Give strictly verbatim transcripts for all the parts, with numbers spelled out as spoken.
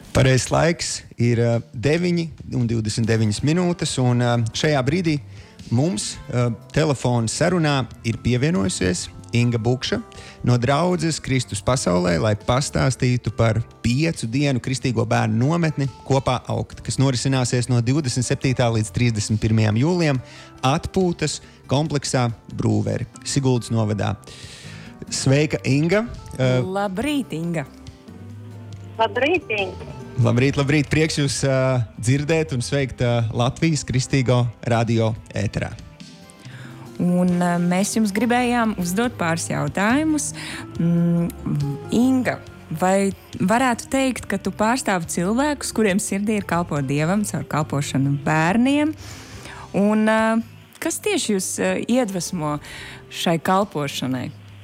Pareizais laiks ir deviņi un divdesmit deviņas minūtes, un šajā brīdī mums telefona sarunā ir pievienojusies Inga Bukša no draudzes Kristus pasaulē, lai pastāstītu par piecu dienu kristīgo bērnu nometni Kopā augt, kas norisināsies no divdesmit septītā līdz trīsdesmit pirmajam jūlijam atpūtas kompleksā Brūveri, Siguldas novadā. Sveika, Inga! Labrīt, Inga! Labrīt, Inga! Labrīt, labrīt! Prieks jūs uh, dzirdēt un sveikt uh, Latvijas Kristīgo radio ēterā. Un uh, mēs jums gribējām uzdot pāris jautājumus. Mm, Inga, vai varētu teikt, ka tu pārstāvi cilvēkus, kuriem sirdī ir kalpot Dievam caur kalpošanu bērniem? Un uh, kas tieši jūs uh, iedvesmo šai kalpošanai?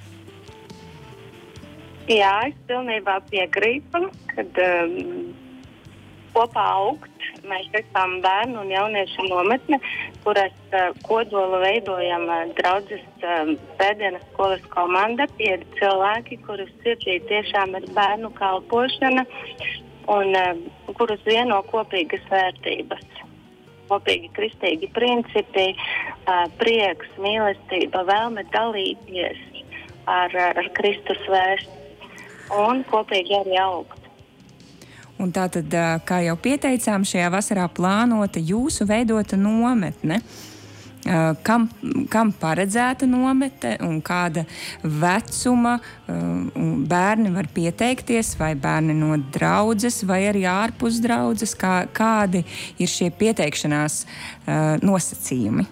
Jā, es pilnībā piekrītu, kad um, Kopā augt mēs esam bērnu un jauniešu nometne, kuras uh, kodolu veidojam uh, draudzes uh, pēdienas skolas komanda, pieci cilvēki, kurus sirdī tiešām ir bērnu kalpošana un uh, kurus vieno kopīgas vērtības. Kopīgi kristīgi principi, uh, prieks, mīlestība, vēlme dalīties ar, ar Kristus vēsti un kopīgi arī augt. Un tātad, kā jau pieteicām, šajā vasarā plānota jūsu veidota nometne. Kam, kam paredzēta nometne un kāda vecuma bērni var pieteikties, vai bērni no draudzes, vai arī ārpus draudzes, kā, kādi ir šie pieteikšanās nosacījumi?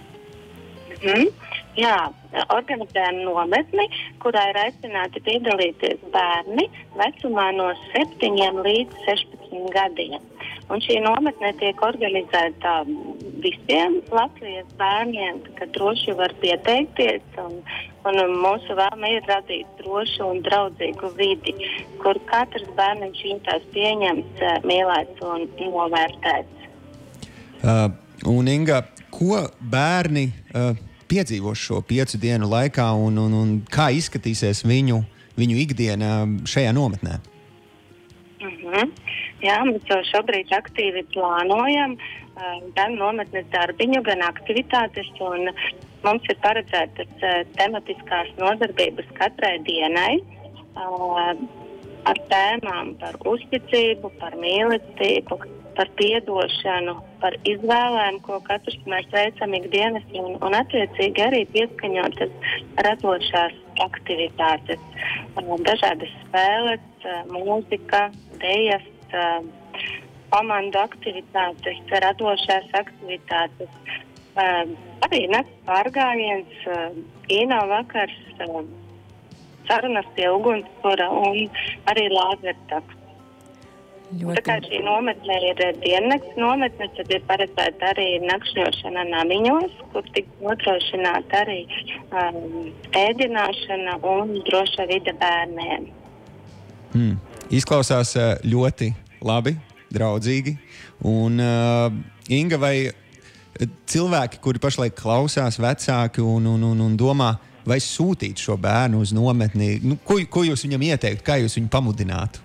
Mhm. Jā, organizējam nometni, kurā ir aicināti piedalīties bērni vecumā no septiņiem līdz sešpadsmit gadiem. Un šī nometne tiek organizēta visiem Latvijas bērniem, ka droši var pieteikties, un, un mūsu vēlme ir radīt drošu un draudzīgu vidi, kur katrs bērniņš jūtās pieņemts, mīlēts un novērtēts. Uh, un Inga, ko bērni uh, piedzīvos šo piecu dienu laikā un, un, un kā izskatīsies viņu, viņu ikdiena šajā nometnē? Mm-hmm. Jā, mēs jau šobrīd aktīvi plānojam uh, gan nometnes darbiņu, gan aktivitātes, un mums ir paredzētas uh, tematiskās nodarbības katrai dienai uh, ar tēmām par uzticību, par mīlestību, par piedošanu, par izvēlēm, ko katrs mēs veicam ikdienas, un, un attiecīgi arī pieskaņotas radošās aktivitātes. Dažādas spēles, mūzika, dejas, komandu aktivitātes, radošās aktivitātes, arī nakts pārgājiens, kino vakars, sarunas pie ugunskura un arī lāzertaks. Ļoti. Tā kā šī nometne ir diennakts nometne, tad ir paredzēta arī nakšņošana namiņos, kur tiks nodrošināta arī um, ēdināšana un droša vide bērniem. Hmm. Izklausās ļoti labi, draudzīgi. Un, uh, Inga, vai cilvēki, kuri pašlaik klausās, vecāki un, un, un, un domā, vai sūtīt šo bērnu uz nometni, nu, ko, ko jūs viņam ieteiktu, kā jūs viņu pamudinātu?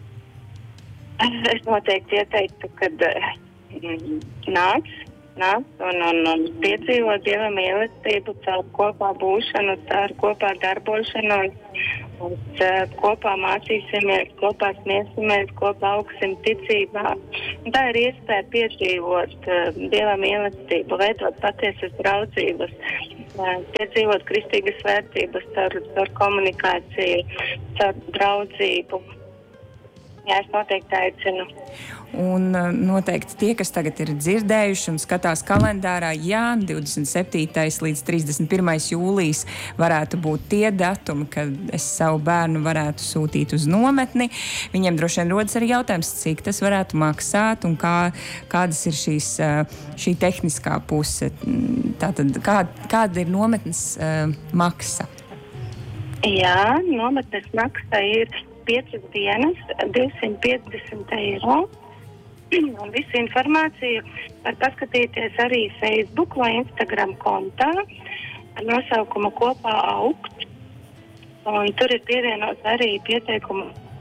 Es noteikti ieteiktu, ka mm, nāc, nāc un, un, un piedzīvo Dieva mīlestību caur kopā būšanu, caur kopā darbošanos, un kopā mācīsimies, kopā smiesimies, kopā augsim ticībā. Un tā ir iespēja piedzīvot uh, Dieva mīlestību, veidot patiesas draudzības, uh, piedzīvot kristīgas vērtības caur, caur komunikāciju, caur draudzību. Jā, es noteikti aicinu. Un noteikti tie, kas tagad ir dzirdējuši un skatās kalendārā, jā, divdesmit septītais līdz trīsdesmit pirmais jūlijas varētu būt tie datumi, kad es savu bērnu varētu sūtīt uz nometni. Viņiem droši vien rodas arī jautājums, cik tas varētu maksāt un kā, kādas ir šīs, šī tehniskā puse. Tātad, kā, kāda ir nometnes uh, maksa? Jā, nometnes maksa ir piecas dienas, divsimt piecdesmit eiro. Un visu informāciju var paskatīties arī Facebook vai Instagram kontā ar nosaukumu Kopā augt. Un tur ir pievienots arī pieteikumu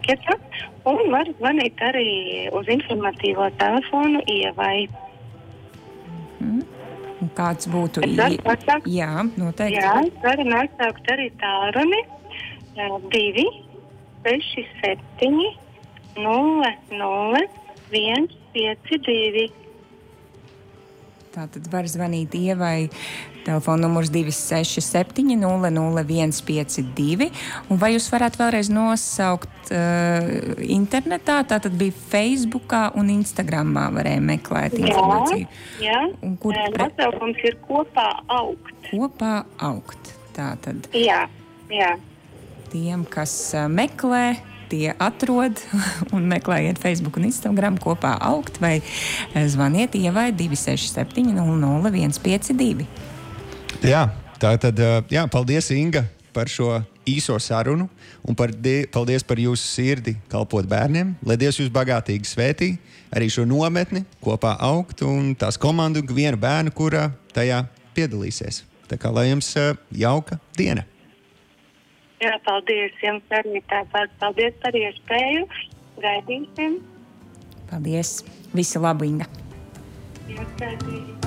Marketa, un var zvanīt arī uz informatīvo telefonu Ievai. Mm. Un kāds būtu Es varu i- pasākt? Jā, noteikti. Jā, varam atsaukt arī tālruni divi, seši, septiņi, nulle, nulle, viens, pieci, divi. Tātad var zvanīt Ievai. Telefona numurs divi seši septiņi nulle nulle viens pieci divi. Un vai jūs varētu vēlreiz nosaukt uh, internetā? Tātad bija Facebookā un Instagramā varēja meklēt informāciju. Jā, Un kur jā. pre- Nosaukums ir kopā augt. Kopā augt. Tātad Jā, jā. tiem, kas uh, meklē, tie atrod un meklējiet Facebook un Instagram kopā augt vai uh, zvaniet Ievai divi seši septiņi nulle nulle viens pieci divi. Jā, tā tad, uh, jā, paldies, Inga, par šo īso sarunu un par die, paldies par jūsu sirdi kalpot bērniem. Lai Dievs jūs bagātīgi svētī, arī šo nometni kopā augt un tās komandu vienu bērnu, kurā tajā piedalīsies. Tā kā lai jums uh, jauka diena. Jā, paldies jums arī tāpat. Paldies par iespēju. Gaidīsim. Paldies! Visu labu, Inga! Jūs gaidīsim.